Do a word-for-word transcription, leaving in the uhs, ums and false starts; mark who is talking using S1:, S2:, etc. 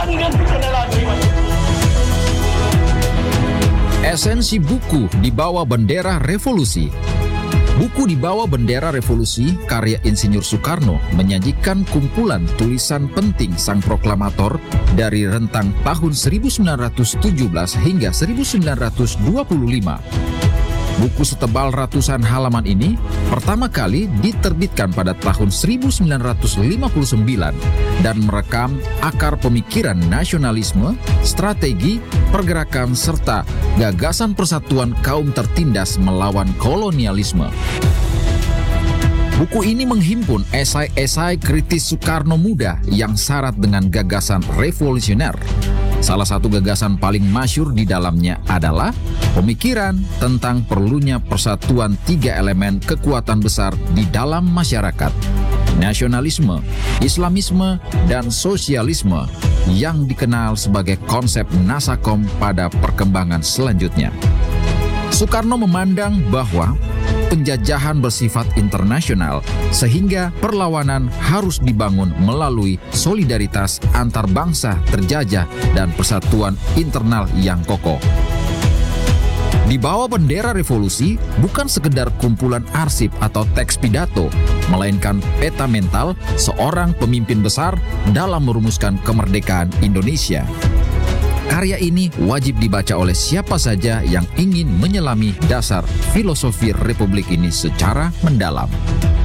S1: Esensi buku di bawah bendera revolusi. Buku di bawah bendera revolusi karya Insinyur Soekarno menyajikan kumpulan tulisan penting sang proklamator dari rentang tahun seribu sembilan ratus tujuh belas hingga seribu sembilan ratus dua puluh lima. Buku setebal ratusan halaman ini pertama kali diterbitkan pada tahun seribu sembilan ratus lima puluh sembilan dan merekam akar pemikiran nasionalisme, strategi, pergerakan, serta gagasan persatuan kaum tertindas melawan kolonialisme. Buku ini menghimpun esai-esai kritis Soekarno muda yang syarat dengan gagasan revolusioner. Salah satu gagasan paling masyhur di dalamnya adalah pemikiran tentang perlunya persatuan tiga elemen kekuatan besar di dalam masyarakat: nasionalisme, Islamisme, dan sosialisme, yang dikenal sebagai konsep Nasakom pada perkembangan selanjutnya. Soekarno memandang bahwa penjajahan bersifat internasional, sehingga perlawanan harus dibangun melalui solidaritas antar bangsa terjajah dan persatuan internal yang kokoh. Di bawah bendera revolusi bukan sekedar kumpulan arsip atau teks pidato, melainkan peta mental seorang pemimpin besar dalam merumuskan kemerdekaan Indonesia. Karya ini wajib dibaca oleh siapa saja yang ingin menyelami dasar filosofi republik ini secara mendalam.